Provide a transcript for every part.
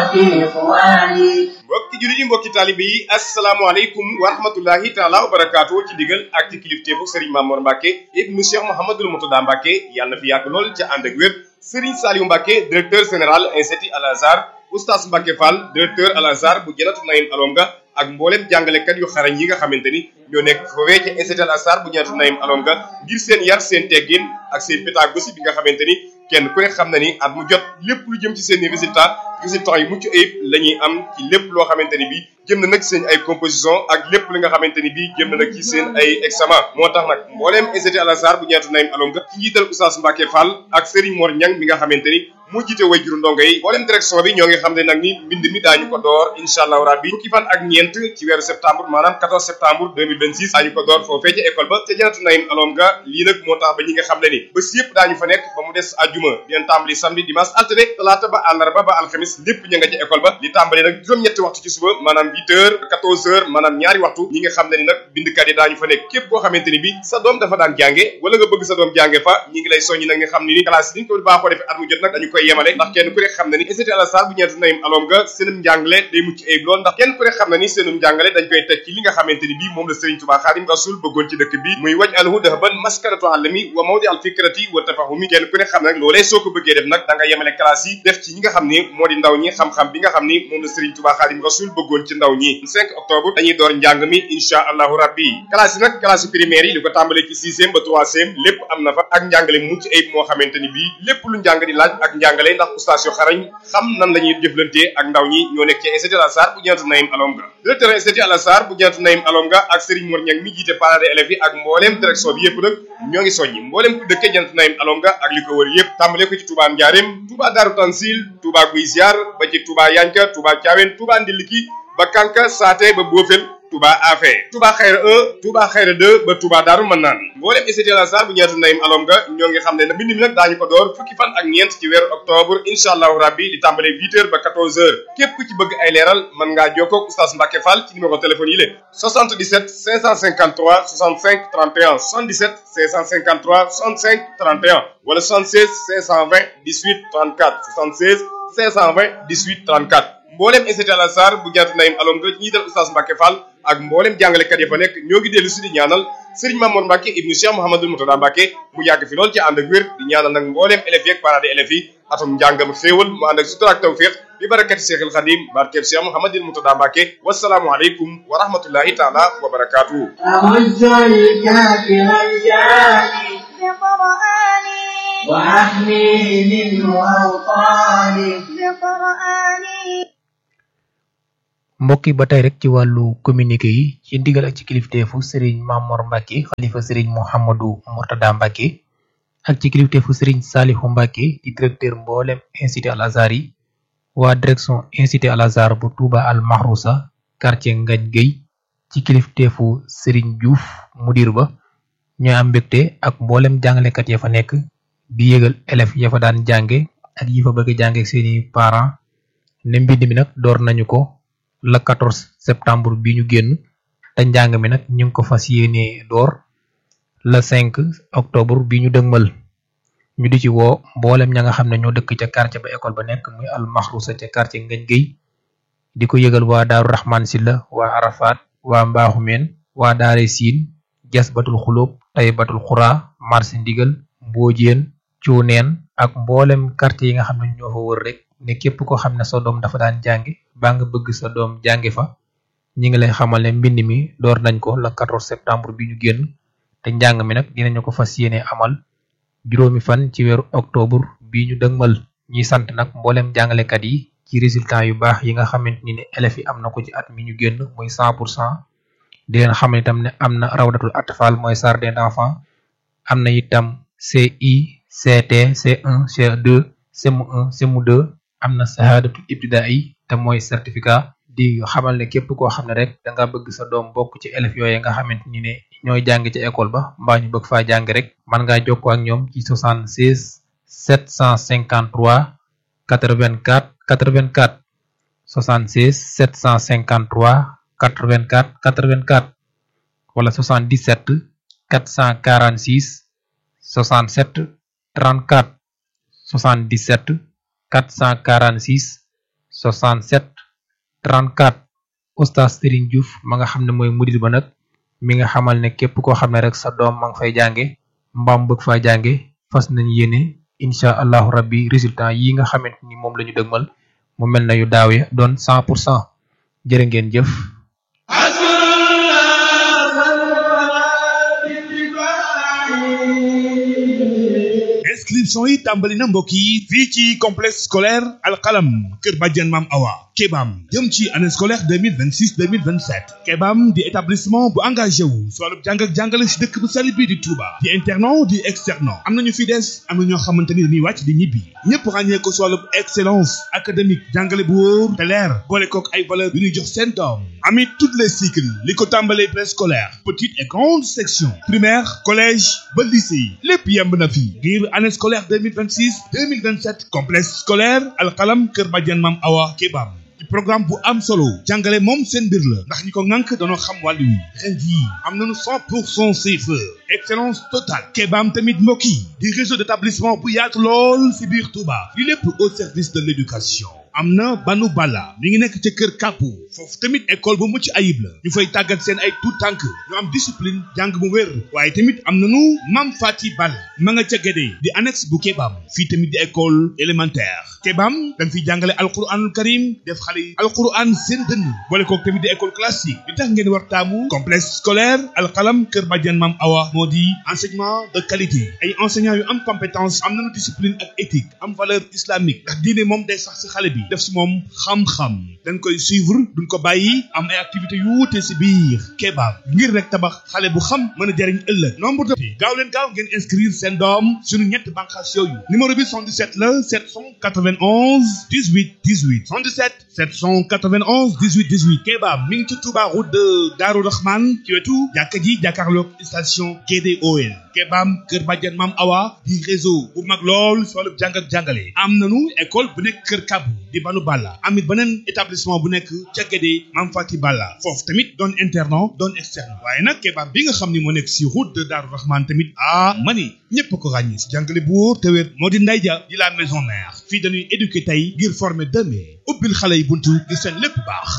mbokki jullit yi mbokki taalibe yi asalaamaaleykum wa rahmatullahi taala wa barakaatu ci digal ak ci kilifteefu Serigne Mamour Mbacke ibnu Cheikh Mouhamadoul Moutada Mbacke yàlla na fi yàgg lool ca ànd ak wér Serigne Saliou Mbacke directeur général institut Al Azhar Oustaz Mbacke Fall directeur Al Azhar bu Jannatul Naïm Alonga ak mboolem jàngalekat yu xarañ yi nga xamante ni ñoo nekk foofee ci institut Al Azhar bu Jannatul Naïm Alonga ngir seen yar seen teggin ak seen pédagogie bi nga xamante ni kenn ku ne xam na ni at mu jot lépp lu jëm ci seen résultat yu mucc ayib la ñuy am ci lépp loo xamante ni bii jëm na nag seen ay composition ak lépp li nga xamante ni bii jëm na nag ci seen ay examen moo tax nag mbooleem institut Al Azhar bu Jannatul Naïm Alonga ci njiital Oustaz Mbacke Fall ak Serigne Mor Niang mi nga xamante ni moo jiite wayjuru ndongo yi mbooleem direction bi ñoo ngi xam ne nag ni mbind mi daañu ko door incha allahu rabbi fukki fan ak ñeent ci weeru septembre maanaam 14 septembre 2026 daañu ko door foofee ca école ba ca Jannatul Naïm Alonga lii nag moo tax ba ñi nga xam ne ni bés yëpp daañu fa nekk ba mu des àjjuma dinañ tàmbali samedi dimanche altine talaata ba àllarba ba alxamis lépp ña nga ca école ba li tàmbali nag juróom-ñetti waxtu ci suba maanaam 8 heures 14 heures maanaam ñaari waxtu ñi nga xam ne ni nag bindkat yi daañu fa nekk képp koo xamante ni bi sa doom dafa daan jànge wala nga bëgg sa doom jànge fa ñi ngi lay soññi nag nga xam ne ni classe yi niñ ko baaxoo defee at mu jot nag dañu koy yemale ndax kenn ku ne xam ne ni institut Al Azhar bu Jannatul Naïm Alonga seenum njàngale day mucc ayib lool ndax kenn ku ne xam ne ni seenum njàngale dañ koy teg ci li nga xamante ni bi moom la Serigne Touba Khadim Rasoul bëggoon ci dëkk bi muy waj alhu dahban maskanatu alami wa mawdi al fikrati wa tafahumi kenn ku ne xam ne nag loolee soo ko bëggee def nag da nga yemale classe yi def ci ñi nga xam ni moo di ndaw ñi xam-xam bi nga xam ni moom la Serigne Touba Khadim Rasoul bëggoon ci ndaw ñi 5 octobre dañuy door njàng mi insha allahu rabbi classe yi nag classe primaire yi li ko tàmbalee ci 6e ba 3e lépp am na fa ak njàngale mucc ayib moo xamante ni bii lépp lu njàng di laaj ak njàngale ndax oustaz yu xarañ xam nan la ñuy jëflantee ak ndaw ñi ñoo nekk ci institut Al Azhar bu Jannatul Naïm Alonga directeur institut Al Azhar bu Jannatul Naïm Alonga ak Serigne Mor Niang mi jiite parents d'élèves yi ak mbooleem direction bi yëpp nag ñoo ngi soññi mbooleem ku dëkkee Jannatul Naïm Alonga ak li ko wër yëpp tàmbalee ko ci Touba Ndiarème Touba Darou Tansil Touba Guy Ziar ba ci Touba Yanka Touba Thiawène Touba Ndiliki ba Kanka Saate ba Bofel Touba Afé Touba Xayra 1 Touba Xayra 2 ba Touba Daaru Manaan mboolem institut Al Azhar bu Jannatul Naïm Alonga ñoo ngi xam ne na mbind mi nag daañu ko door fukki fan ak ñeent ci weeru octobre incha allahu rabbi di tàmbalee 8 heures ba 14 heures képp ku ci bëgg ay leeral mën ngaa jokkoo ak Oustaz Mbacke Fall ci numéro téléphone yi lé 77 553 65 31 77 553 65 31 wala 76 520 18 34 76 520 18 34 mboolem institut Al Azhar bu Jannatul Naïm Alonga ñi dal Oustaz Mbacke Fall ak mboolem jàngalekat ya fa nekk ñoo ngi dellu si di ñaanal Serigne Mamour Mbacke ibnu Cheikh Mouhamadoul Moutada Mbacke mu yàgg fi lool ci ànd ak wér di ñaanal nag mboolem élèves yi ak parents d'élèves yi atum njàngam xéewal mu ànd ak sutura ak tawfiq bi barakati Cheikhul Khadim barkeb Cheikh Mouhamadoul Moutada Mbacke wasalaamu aleykum wa rahmatullahi taala wa barakatuhu mbokki ba tey rek ci wàllu communiqué yi ci ndigal ak ci kilifteefu Serigne Mamour Mbacke xalifa Serigne Mouhamadoul Moutada Mbacke ak ci kilifteefu Serigne Salihou Mbacke di directeur mboolem institut Al Azhar yi waa direction institut Al Azhar bu Touba Al Mahrousa quartier Ngagne Gueye ci kilifteefu Serigne Diouf mudir ba ñoo am mbégte ak mboolem jàngalekat ya fa nekk di yëgal élèves ya fa daan jànge ak yi fa bëgg jànge seeni parents ne mbind mi nag door nañu ko le 14 septembre bi ñu génn te njàng mi nag ñu ngi ko fas yéene door le 5 octobre bi ñu dëgmal ñu di ci woo mboolem ña nga xam ne ñoo dëkk ca quartier ba école ba nekk muy Al Mahrousa ca quartier Ngagne Gueye di ko yëgal waa Daaru Rahman Silla waa Arafat waa Mbaaxumeen waa Daare Siin Jas Batul Xulóob Tay Batul Xuraa marché Ndigal Mboojeen Cuuneen ak mboolem quartier yi nga xam ne ñoo fa wër rek ne képp ko xam ne sa doom dafa daan jàngi baa nga bëgg sa doom jàngi fa ñi ngi lay xamal ne mbind mi door nañ ko le 14 septembre bi ñu génn te njàng mi nag dinañu ko fas yéene amal juróomi fan ci weeru octobre bi ñu dëgmal ñuy sant nag mboolem jàngalekat yi ci résultat yu baax yi nga xamante ni ne élèves yi am na ko ci at mi ñu génn muy 100% di leen xamal itam ne am na rawdatul atfal mooy jardin d'enfants am na itam CI CT C1 C2 CM1 CM2 am na sahadatul ibtidaai te mooy certificat di xamal ne képp koo xam ne rek da nga bëgg sa doom bokk ci élèves yooyu nga xamante ni ne ñooy jàng ci école ba mbaa ñu bëgg faa jàng rek mën ngaa jokkoo ak ñoom ci 76 753 84 84 76 753 84 84 wala 77 446 67 34 77 446 77 34 oustaz Serigne Diouf ma nga xam ne mooy mudir ba nag mi nga xamal ne képp koo xam ne rek sa doom ma nga fay jànge mbaam bëgg faa jànge fas nañ yéene incha allahu rabbi résultat yi nga xamante ni moom la ñu dëgmal mu mel na yu daaw ya doon 100% jërë ngeen jëf. inscription yi tàmbali na mbokk yi fii ci complexe scolaire alqalam kër Badiane Mam Awa Kebam jëm ci année scolaire 2026-2027 Kebam di établissement bu engagé wu si wàllu jàng ak jàngale si dëkk bu sell bi di Touba di internat di externat am nañu fi des am na ñoo xamante ni dañuy wàcc di ñibbi ñëpp ràññee ko si wàllu excellence académique jàngale bu wóor te leer boole kook ay valeurs yu ñuy jox seen doom amit toutes les cycles li ko tàmbalee préscolaire petite et grande section primaire collège ba lycée lépp yemb na fi ngir année scolaire 2026-2027 complexe scolaire alqalam kër Badiane Mam Awa Kebam ci programme bu am solo jàngale moom seen mbir la ndax ñi ko ŋànk dañoo xam wàllu wi ren jii am nañu 100% CFEE excellence totale Kebam tamit mbokk yi di réseau d'établissement bu yaatu lool si biir Touba li lépp au service de l'éducation am na banu bala mi ngi nekk ca kër kàppu foofu tamit école bu mucc ayib la ñu fay tàggat seen ay tout tànk ñu am discipline jàng mu wér waaye tamit am nañu mam fati bal ma nga ca Gédé di annexe bu Kebam fii tamit di école élémentaire Kebam dañ fiy jàngale alquranul karim def xale yi alquran seen dënn boole kook tamit di école classique li tax ngeen war taamu complexe scolaire alqalam kër Badiane Mam Awa moo di enseignement de qualité ay enseignants yu am compétence am nañu discipline ak éthique am valeur islamique ndax diine moom day sax si xale bi def si moom xam-xam dañ koy suivre duñ ko bàyyi am ay activités yu wuute si biir Kebam ngir rek tabax xale bu xam mën a jariñ ëllëg nombre de gaaw leen gaaw ngeen inscrire seen doom suñu ñetti bànqaas yooyu numéro bi 77 la 791 18 18 77 791 18 18 Kebam mi ngi ci Touba route de Darou Rahman ci wetu jàkka ji jàkkaarloog station GDOL Kebam kër Badiane Mam Awa di réseau bu mag lool si wàllu jàng ak jàngale am nañu école bu nekk kër Kabu di banu Balla amit beneen établissement bu nekk ca Gédé Mam Fati Balla foofu tamit doon internat doon externe waaye nag Kebam bi nga xam ni moo nekk si route de Darou Rahman tamit mani ñëpp ko ràññi si jàngale bu wóor te wér moo di Ndeye Dia di la maison mère fii dañuy éduquer tey ngir former demain ubbil xale yi buntu ngir seen lépp baax.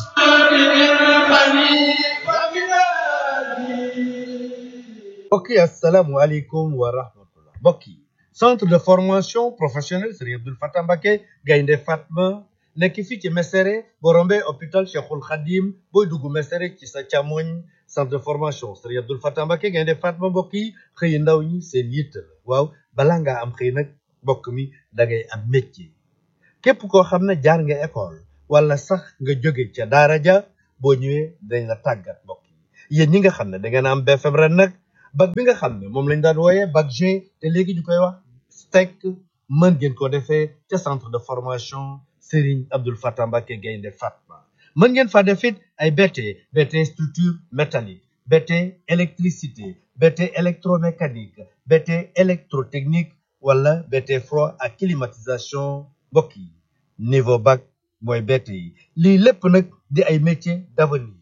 mbokk yi asalaamaaleykum wa rahmatullah mbokk yi centre de formation professionnelle Serigne Abdoul Fatah Mbacké Gaynde Fatma nekk fii ci Mesere boo rombee hôpital Cheikhul Khadim booy dugg Mesere ci sa càmmoñ centre de formation Serigne Abdoul Fatah Mbacké Gaynde Fatma mbokk yi xëy ndaw ñi seen yitte la waaw balaa ngaa am xëy nag mbokk mi da ngay am métier képp koo xam ne jaar nga école wala sax nga jóge ca daara ja boo ñëwee dañ la tàggat mbokk yi yéen ñi nga xam ne da ngeen am BFM ren nag bac bi nga xam ne moom lañ daan wooyee bac G te léegi ñu koy wax STEC mën ngeen ko defee ca centre de formation Serigne Abdoul Fatah Mbacké Gaynde Fatma mën ngeen fa defit ay BT structure métallique BT électricité BT électromécanique BT électrotechnique wala BT froid ak climatisation mbokk yi niveau bac mooy BT yi lii lépp nag di ay métiers d'avenir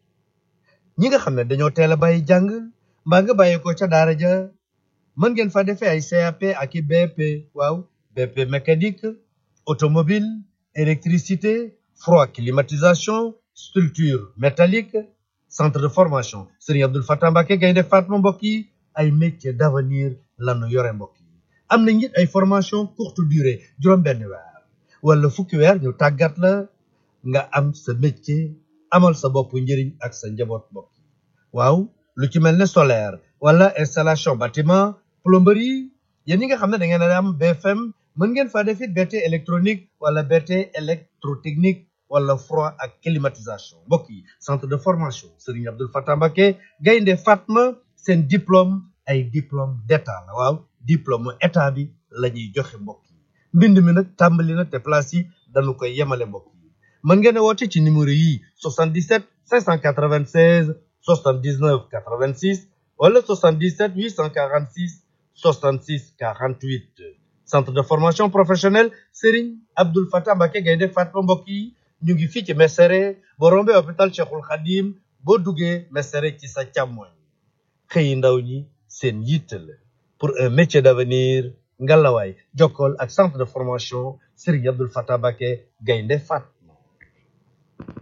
ñi nga xam ne dañoo teel a bàyyi jàng mbaa nga bàyyi ko ca daara ja mën ngeen fa defee ay CAP ak i BP waaw BP mécanique automobile électricité froid climatisation structure métallique centre de formation Serigne Abdoul Fatah Mbacké Gaynde Fatma mbokk yi ay métiers d'avenir lanu yore mbokk yi am na it ay formation courte durée juróom-benn weer wala fukki weer ñu tàggat la nga am sa métier amal sa bopp njëriñ ak sa njaboot mbokk yi waaw lu ci mel ne solaire wala installation bâtiment plomberie yéen ñi nga xam ne da ngeen a am BFM mën ngeen faa def it BT électronique wala BT électrotechnique wala froid ak climatisation mbokk yi centre de formation Serigne Abdoul Fatah Mbacké Gaynde Fatma seen diplôme ay diplôme d'état la waaw diplôme état bi la ñuy joxe mbokk yi mbind mi nag tàmbali na te place yi dañu koy yemale mbokk yi mën ngeen a woote ci numéro yi 77 596 79 86 wala 77 846 66 48 centre de formation professionnelle Serigne Abdoul Fatah Mbacké Gaynde Fatma mbokk yi ñu ngi fii ci Mesere boo rombee hôpital Cheikhul Khadim boo duggee Mesere ci sa càmmoñ xëyi ndaw ñi seen yitte la pour un métier d'avenir ngalawaay jokkool ak centre de formation Serigne Abdoul Fatah Mbacké Gaynde Fatma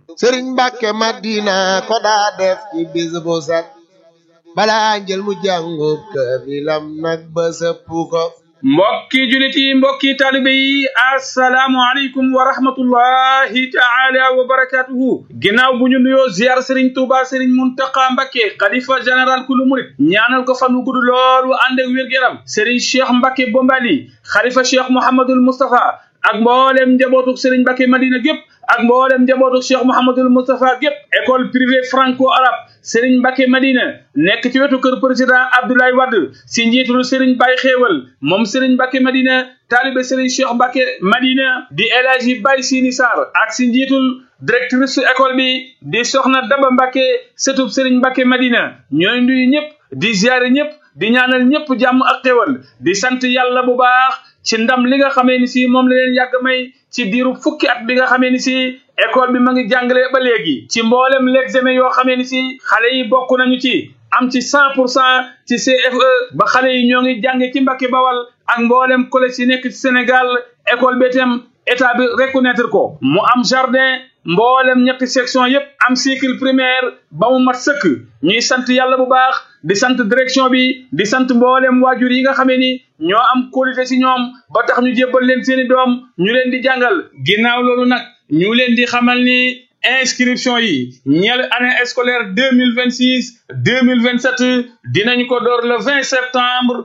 sëriñ Mbàkke Madina ko daa def ci bis bu set balaa njël mu jàngub kaamilam nag ba sëpp ko mbokki julit yi mbokki taalibe yi assalaamu aleykum wa rahmatullahi taala wa barakatuhu ginnaaw bu ñu nuyoo ziar sëriñ Tuuba sëriñ Muntaqa Mbakke xalifa général kulu murit ñaanal ko fan wu gudd lool wu ànd ak wér-gu-yaram sëriñ Cheikh Mbakke Bombali xalifa Cheikh Mouhamadul Moustapha ak mboolem njabootuk sëriñ Mbakke Madina gépp ak mboolem njabootuk Cheikh Mouhamadul Moustapha gépp école privée franco-arabe Serigne Mbacké Madina nekk ci wetu kër président Abdoulaye Wade si njiitul Serigne Baye Xéewal moom Serigne Mbacké Madina taalibe Serigne Cheikh Mbacké Madina di El Hadji Baye Sini Sarr ak si njiitul directrice école bi di Soxna Daba Mbacké sëtub Serigne Mbacké Madina ñooy nuyu ñëpp di ziare ñëpp di ñaanal ñëpp jàmm ak xéewal di sant yàlla bu baax ci ndam li nga xamee ni si moom la leen yàgg may ci diiru fukki at bi nga xamee ni si école bi ma ngi jàngale ba léegi ci mboolem l'examen yoo xamee ni si xale yi bokk nañu ci am ci 100% ci CFE ba xale yi ñoo ngi jànge ci Mbacké Bawal ak mboolem collège yi nekk ci Sénégal école bi itam état bi reconnaître ko mu am jardin mboolem ñetti section yépp am cycle primaire ba mu mat sëkk ñuy sant yàlla bu baax di sant direction bi di sant mboolem waajur yi nga xamee ni ñoo am qualité ci ñoom ba tax ñu jébbal leen seeni doom ñu leen di jàngal ginnaaw loolu nag ñu leen di xamal ni inscription yi ñeel année scolaire 2026 2027 dinañ ko door le 20 septembre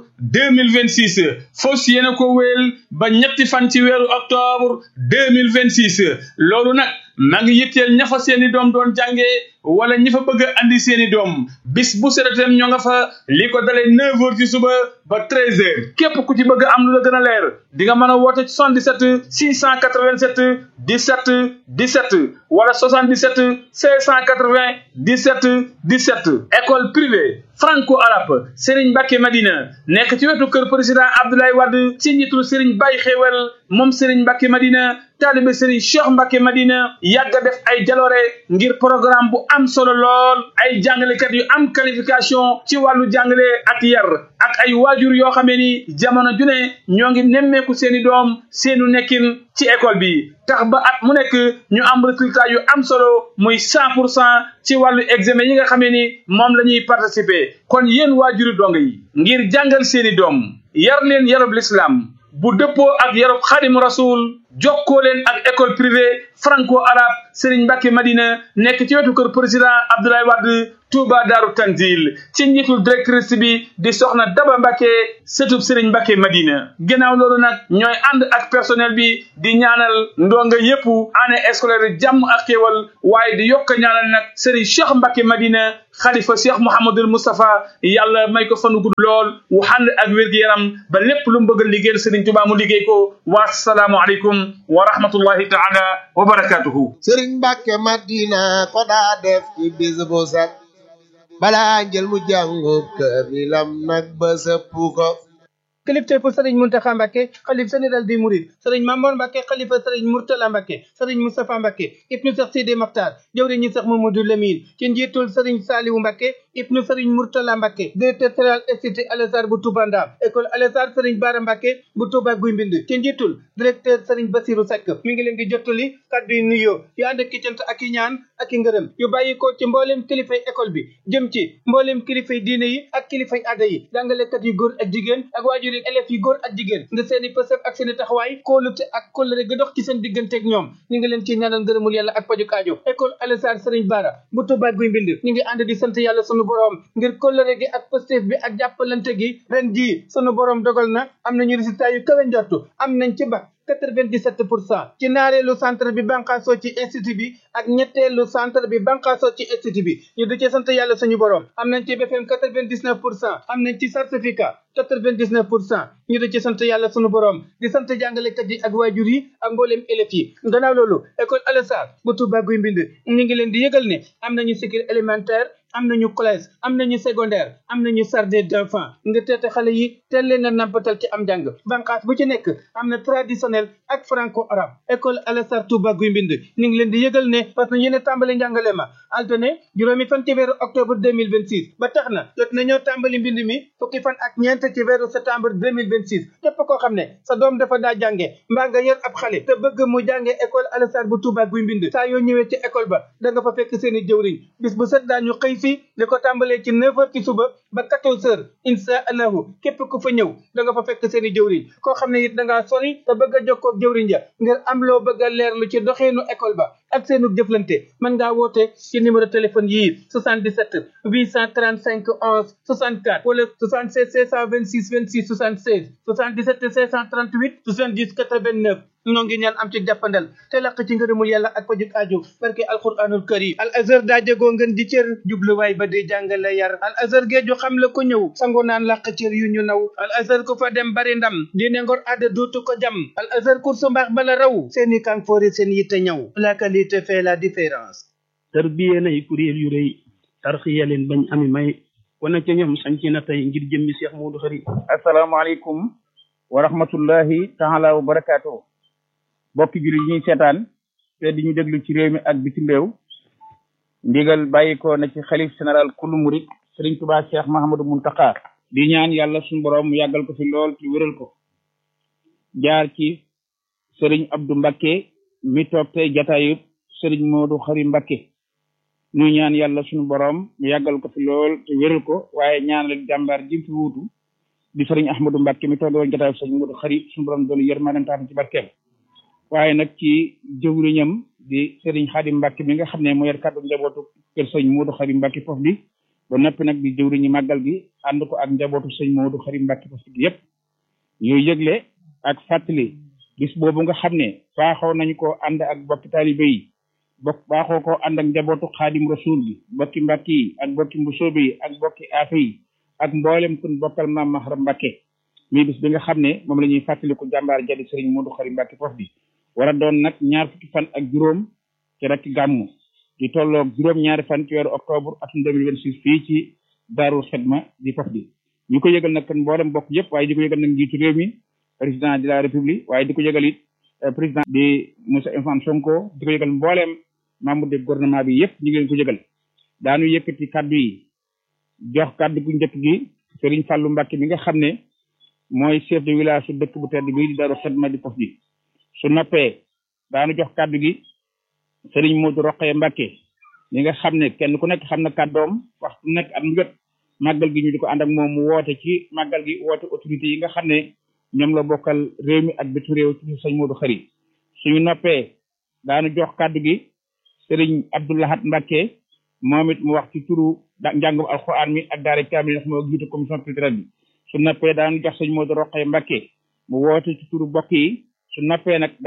2026 fos yéena ko wéel ba ñetti fan ci weeru octobre 2026 loolu nag maa ngi yitteel ña fa seeni doom doon jàngee wala ñi fa bëgg a andi seeni doom bis bu seretem ñoo nga fa li ko dalee 9 heures ci suba ba 13 heures képp ku ci bëgg am lu la gën a leer di nga mën a woote 77 687 17 17 wala 77 680 17 17 école privée franco-arabe Serigne Mbacké Madina nekk ci wetu kër président Abdoulaye Wade ci njiitul Serigne Baye Xéewal moom Serigne Mbacké Madina taalibe Serigne Cheikh Mbacké Madina yàgg a def ay jaloore ngir programme bu am solo lool ay jàngalekat yu am qualification ci wàllu jàngale ak yar ak ay waajur yoo xamee ni jamono ju ne ñoo ngi nemmeeku seeni doom seenu nekkin ci école bi tax ba at mu nekk ñu am résultat yu am solo muy 100% ci wàllu examen yi nga xamee ni moom la ñuy participer kon yéen waajuri dong yi ngir jàngal seeni doom yar leen yarub l'islam bu dëppoo ak yarub Xaadimu Rasul jokkoo leen ak école privée franco-arabe Serigne Mbacké Madina nekk ci wetu kër président Abdoulaye Wade Touba Daaru Tanzil ci njiitul directrice bi di Soxna Daba Mbacké sëtub Serigne Mbacké Madina ginnaaw loolu nag ñooy ànd ak personnel bi di ñaanal ndonga yépp année scolaire jàmm ak xéewal waaye di yokk ñaanal nag Serigne Cheikh Mbacké Madina xalifa Cheikh Mouhamadul Moustapha yàlla may ko fanu gudd lool wu ànd ak wér-gu-yaram ba lépp lu mu bëgg a liggéeyal Serigne Touba mu liggéey ko wa salaamu aleykum wa rahmatullahi taala wa barakatuhu sëriñ Mbacké Madina ko daa def ci bis bu set balaa njël mu jàngub kaamilam nag ba sëpp ko kilifteefu sëriñ Muntaxa Mbacké xalif général des mourides sëriñ Mamor Mbacké xalifa sëriñ Murtala Mbacké sëriñ Moustapha Mbacké ibnu Seex Sidi Maxtaar jawriñ ñi Seex Mamadou Lamine ci njiitul sëriñ Saliou Mbacké ibnu sëriñ Murtala Mbacké directeur général institut Al Azhar bu Touba Ndam école Al Azhar sëriñ Bara Mbacké bu Touba Guy Mbind ci njiitul directeur sëriñ Bassirou Seck mi ngi leen di jottali kàddu yu nuyoo yu ànd ak cant ak i ñaan ak i ngërëm yu bàyyi ko ci mboolem kilifay école bi jëm ci mboolem kilifay diine yi ak kilifay aada yi jàngalekat yu góor ak jigéen ak waajur élèves yi góor ak jigéen nga seeni pësëf ak seeni taxawaay kóolute ak kóllëre ga dox ci seen digganteeg ñoom ñu ngi leen ci ñaanal ngërëmul yàlla ak pajuk aajo école Al Azhar sëriñ Bara bu Touba Guy Mbind ñu ngi ànd di sant yàlla sunu borom ngir kóllëre gi ak pëstéef bi ak jàppalante gi ren jii sunu borom dogal na am nañu résultat yu kawe njortu am nañ ci bac 97% ci naareelu centre bi banqaasoo ci institut bi ak ñetteelu centre bi banqaasoo ci institut bi ñu di ci sant yàlla suñu borom am nañ ci BFM 99% am nañ ci certificat 99% ñu di ci sant yàlla suñu borom di sant jàngalekat yi ak waajur yi ak mbooleem élèves yi gannaaw loolu école Al Azhar bu Touba Guy Mbind ñu ngi leen di yëgal ne am nañu cycle élémentaire am nañu collège am nañu secondaire am nañu jardin d'enfants nga teete xale yi teel leen a nampatal ci am njàng banqaas bu ci nekk am na traditionnel ak franco arabe école Alassar Touba Guy Mbind ñu ngi leen di yëgal ne parce que yéen tàmbali njàngale ma altine juróomi fan ci weeru octobre 2026 ba tax na jot nañoo tàmbali mbind mi fukki fan ak ñeent ci weeru septembre 2026 képp koo xam ne sa doom dafa daa jànge mbaa nga yor ab xale te bëgg mu jànge école Alassar bu Touba Guy Mbind saa yoo ñëwee ci école ba da nga fa fekk seen i jëwriñ bis bu set daañu xëy si li ko tàmbalee ci 9h ci suba ba 14h insha allahu képp ku fa ñëw da nga fa fekk seen i jëwriñ koo xam ne it da ngaa sori te bëgg a jokkoo ak jëwriñ ja ngir am loo bëgg a leerlu ci doxeenu école ba ak seenu jëflante mën ngaa woote ci numéro téléphone yii 77 835 11 64 wala 76 626 26 76 77 638 70 89 ñoo ngi ñaan am ci jàppandal te laq ci ngërëmul yàlla ak pajuk aajo barke alquranul karim al azhar daa jegoo ngeen di cër jubluwaay ba di jàngale yar al azhar géeju xam la ko ñëw sango naan laq cër yu ñu naw al azhar ku fa dem bari ndam diine ngor aada dootu ko jam al azhar kursu mbaax bala raw seeni kanfoori seen yitte ñëw la qualité fait la différence tarbiye nay kuréel yu rëy tarxiya leen bañ ami may wana ca ñoom sañci na tey ngir jëmmi Cheikh Modou Khari asalaamaaleykum wa rahmatullahi taala wa barakaatu bokki jullit yi ñuy seetaan te di ñu déglu ci réew mi ak bitim réew ndigal bàyyi ko na ci xalif général kullu murid Sëriñ Tuubaa Cheikh Mahamadou Muntaqa di ñaan yàlla suñu borom mu yàggal ko fi lool ci wéral ko jaar ci Sëriñ Abdou Mbakke mi toog tey jataayu Sëriñ Modou Khari Mbakke ñuy ñaan yàlla suñu borom mu yàggal ko fi lool te wéral ko waaye ñaanal jàmbaar ji fi wuutu di Sëriñ Ahmadou Mbakke mi toog woon jataayu Sëriñ Modou Khari suñu borom doolu yërmande taam ci barkeem waaye nag ci jëwriñam di Sëriñ Xaadim Mbàkke mi nga xam ne moo yor kàddu njabootu kër sëñ Modou Khari Mbàkke foofu bi ba noppi nag di jëwriñu màggal gi ànd ko ak njabootu sëñ Modou Khari Mbàkke foofu bi yépp ñuy yëgle ak fàttali bis boobu nga xam ne baaxoo nañu ko ànd ak bokki taalibe yi baaxoo ko ànd ak njabootu Xaadim Rasuul bi bokki Mbàkke yi ak bokki Mbusoobe yi ak bokki Aafe yi ak mboolem kun bokkal Maam Mahram Mbàkke mi bis bi nga xam ne moom la ñuy fàttaliku jàmbaar jadi Sëriñ Modou Khari Mbàkke foofu bi war a doon nag ñaar fukki fan ak juróom ci rek gàmmu di tolloog juróom-ñaari fan ci weeru octobre atum 2026 fii ci Daarul Xidma di foofu bi ñu ko yëgal nag kan mboolem bokk yëpp waaye di ko yëgal nag njiitu réew mi président de la république waaye di ko yëgal it président di Moussa Ousmane Sonko di ko yëgal mbooleem membre de gouvernement bi yëpp ñu ngi leen ko yëgal daanu yëkkati kaddu yi jox kaddu gu njëkk gi Serigne Fallou Mbacke mi nga xam ne mooy chef de village su dëkk bu tedd bii di Daarul Xidma di foofu bi su noppee daanu jox kaddu gi Serigne Modou Rokhaya Mbacke mi nga xam ne kenn ku nekk xam na kàddoom waxtu nekk at mu jot màggal gi ñu di ko ànd ak moom mu woote ci màggal gi woote autorité yi nga xam ne ñoom la bokkal réew mi ak bitim réew ci sëñ Modou Khari suñu noppee daanu jox kaddu gi Serigne Abdoulahat Mbacke moom it mu wax ci turu njàngum alxuraan mi ak daara kaamil ndax moo jiite commission culturelle bi su noppee daanu jox sëñ Modou Rokhaya Mbacke mu woote ci turu bokk yi su noppee nag